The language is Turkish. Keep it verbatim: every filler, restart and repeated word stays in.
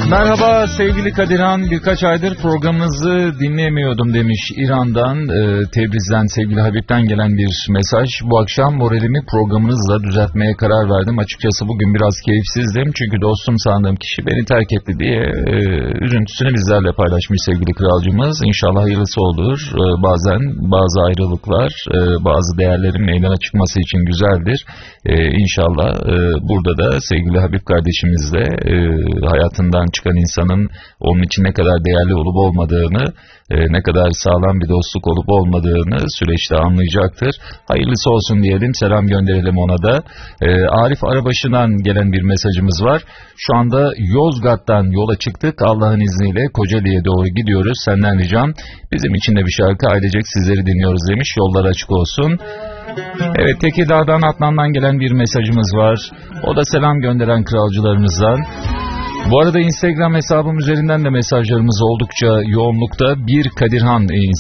Merhaba sevgili Kadirhan, birkaç aydır programınızı dinleyemiyordum demiş İran'dan, e, Tebriz'den sevgili Habib'ten gelen bir mesaj. Bu akşam moralimi programınızla düzeltmeye karar verdim. Açıkçası bugün biraz keyifsizdim çünkü dostum sandığım kişi beni terk etti diye e, üzüntüsünü bizlerle paylaşmış sevgili kralcımız. İnşallah hayırlısı olur. E, bazen bazı ayrılıklar e, bazı değerlerin meydana çıkması için güzeldir. E, İnşallah e, burada da sevgili Habib kardeşimizle e, hayatından çıkan insanın onun için ne kadar değerli olup olmadığını, e, ne kadar sağlam bir dostluk olup olmadığını süreçte anlayacaktır. Hayırlısı olsun diyelim, selam gönderelim ona da. E, Arif Arabaşı'dan gelen bir mesajımız var. Şu anda Yozgat'tan yola çıktık. Allah'ın izniyle Kocaeli'ye doğru gidiyoruz. Senden ricam bizim için de bir şarkı, ailecek sizleri dinliyoruz demiş. Yollar açık olsun. Evet, Tekirdağ'dan Adnan'dan gelen bir mesajımız var. O da selam gönderen kralcılarımızdan. Bu arada Instagram hesabım üzerinden de mesajlarımız oldukça yoğunlukta. Bir Kadirhan